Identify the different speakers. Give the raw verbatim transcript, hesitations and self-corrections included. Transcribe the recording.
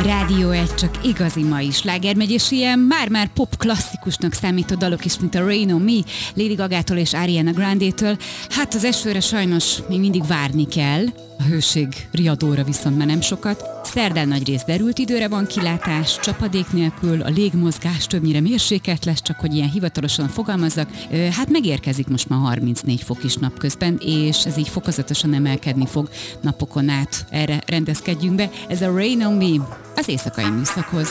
Speaker 1: Rádió egy, csak igazi mai sláger megy, és ilyen már-már pop klasszikusnak számító dalok is, mint a Rain on Me, Lady Gagától és Ariana Grande-től. Hát az esőre sajnos még mindig várni kell, a hőség riadóra viszont már nem sokat. Szerdán nagyrészt derült időre van kilátás, csapadék nélkül, a légmozgás többnyire mérsékelt lesz, csak hogy ilyen hivatalosan fogalmazzak. Hát megérkezik most már harmincnégy fok is napközben, és ez így fokozatosan emelkedni fog napokon át. Erre rendezkedjünk be. Ez a Rain on Me az éjszakai műszakhoz.